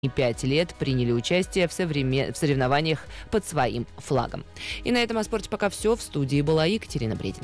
5 лет приняли участие в соревнованиях под своим флагом. И на этом о спорте пока все. В студии была Екатерина Бредина.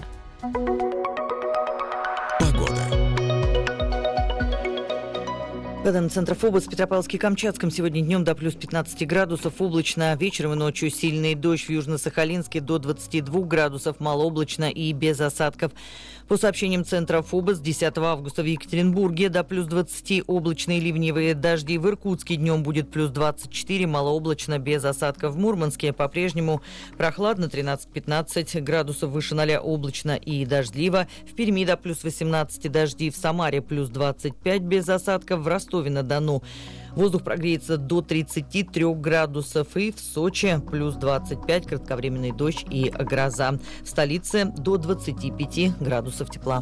Центр ФОБОС в Петропавловске-Камчатском сегодня днем до плюс 15 градусов, облачно, вечером и ночью сильный дождь, в Южно-Сахалинске до 22 градусов, малооблачно и без осадков. По сообщениям Центра ФОБОС, 10 августа в Екатеринбурге до плюс 20 облачные ливневые дожди, в Иркутске днем будет плюс 24, малооблачно, без осадков. В Мурманске по-прежнему прохладно, 13-15 градусов, выше 0 облачно и дождливо. В Перми до плюс 18 дожди, в Самаре плюс 25 без осадков, в Ростове-на-Дону воздух прогреется до 33 градусов, и в Сочи плюс 25, кратковременный дождь и гроза. В столице до 25 градусов тепла.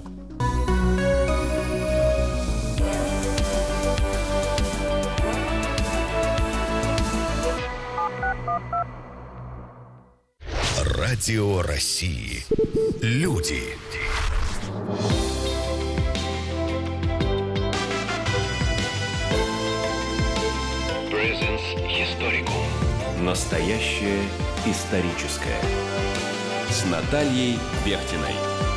Радио России. Люди. Настоящее историческое. С Натальей Бехтиной.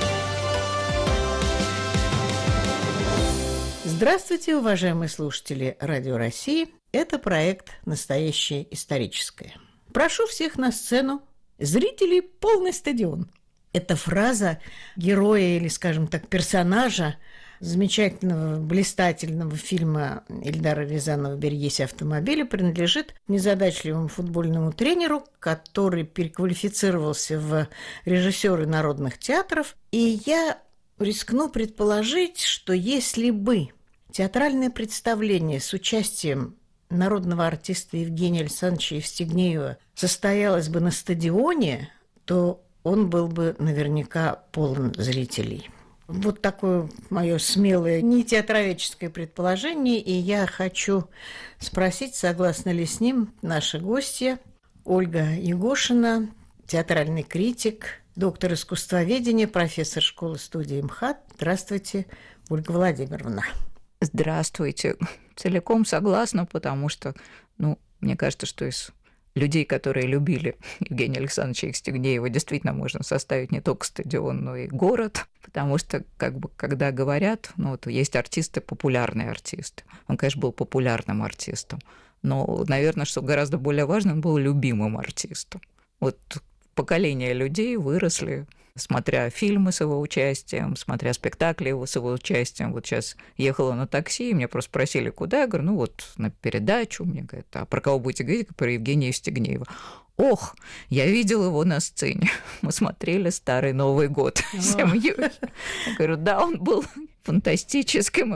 Здравствуйте, уважаемые слушатели Радио России. Это проект «Настоящее историческое». Прошу всех на сцену. Зрители, полный стадион. Эта фраза героя или, скажем так, персонажа замечательного, блистательного фильма Эльдара Рязанова «Берегись автомобиля» принадлежит незадачливому футбольному тренеру, который переквалифицировался в режиссеры народных театров. И я рискну предположить, что если бы театральное представление с участием народного артиста Евгения Александровича Евстигнеева состоялось бы на стадионе, то он был бы наверняка полон зрителей. Вот такое мое смелое, не театроведческое предположение, и я хочу спросить, согласна ли с ним наша гостья Ольга Егошина, театральный критик, доктор искусствоведения, профессор школы-студии МХАТ. Здравствуйте, Ольга Владимировна. Здравствуйте. Целиком согласна, потому что, мне кажется, что из людей, которые любили Евгения Александровича Евстигнеева, действительно можно составить не только стадион, но и город, потому что, когда говорят, есть артисты, популярные артисты. Он, конечно, был популярным артистом, но, наверное, что гораздо более важно, он был любимым артистом. Вот поколения людей выросли, смотря фильмы с его участием, смотря спектакли с его участием. Вот сейчас ехала на такси, и меня просто спросили, куда. Я говорю, на передачу. Мне говорят, а про кого будете говорить? Про Евгения Евстигнеева. Ох, я видел его на сцене. Мы смотрели «Старый Новый год» с семьей. Я говорю, да, он был фантастическим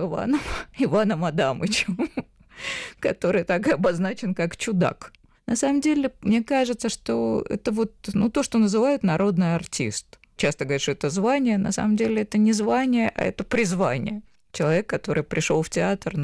Иваном Адамычем, который так и обозначен как чудак. На самом деле, мне кажется, что это то, что называют народный артист. Часто говорят, что это звание. На самом деле это не звание, а это призвание. Человек, который пришел в театр,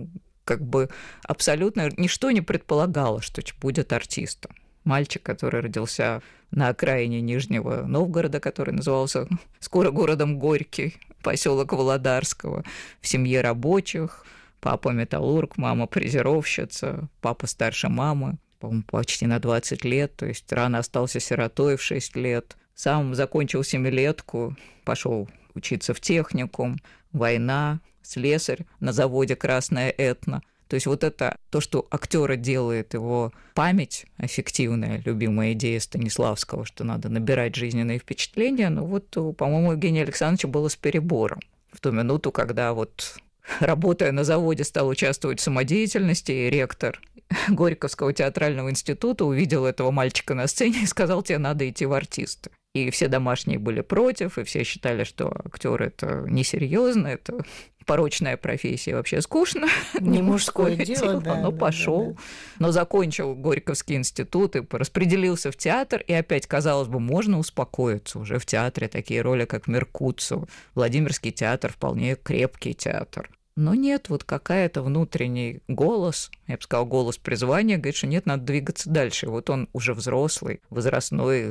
абсолютно ничто не предполагало, что будет артистом. Мальчик, который родился на окраине Нижнего Новгорода, который назывался скоро городом Горький, поселок Володарского, в семье рабочих, папа металлург, мама фрезеровщица, папа старше мамы, по-моему, почти на 20 лет, то есть рано остался сиротой в 6 лет. Сам закончил семилетку, пошел учиться в техникум, война, слесарь на заводе «Красное Этно». То есть это то, что актера делает его память, аффективная, любимая идея Станиславского, что надо набирать жизненные впечатления, по-моему, Евгения Александровича было с перебором. В ту минуту, когда работая на заводе, стал участвовать в самодеятельности, и ректор Горьковского театрального института увидел этого мальчика на сцене и сказал, тебе надо идти в артисты. И все домашние были против, и все считали, что актер это несерьезно, это порочная профессия, вообще скучно. Не мужское дело, да. Но пошел, но закончил Горьковский институт и распределился в театр, и опять, казалось бы, можно успокоиться уже в театре, такие роли, как Меркуцу. Владимирский театр вполне крепкий театр. Но нет, какая-то внутренний голос, я бы сказала, голос призвания, говорит, что нет, надо двигаться дальше. Он уже взрослый, возрастной,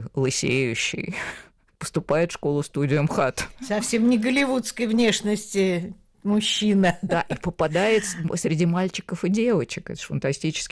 лысеющий, поступает в школу-студию МХАТ. Совсем не голливудской внешности Мужчина. Да, и попадает среди мальчиков и девочек. Это же фантастический